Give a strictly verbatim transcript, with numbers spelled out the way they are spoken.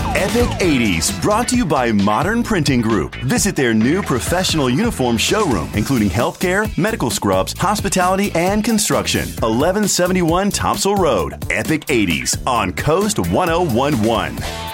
Epic eighties, brought to you by Modern Printing Group. Visit their new professional uniform showroom, including healthcare, medical scrubs, hospitality, and construction. eleven seventy-one Topsail Road. Epic eighties on Coast ten eleven.